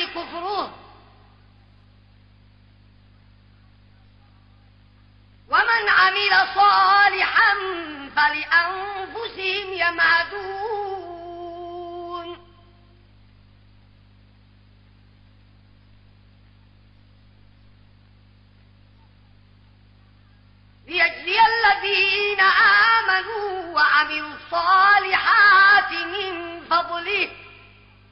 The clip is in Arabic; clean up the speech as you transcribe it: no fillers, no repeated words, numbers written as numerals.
كفره، ومن عمل صالحا فلأنفسهم يمهدون. ليجزي الذين آمنوا وعملوا الصالحات من فضله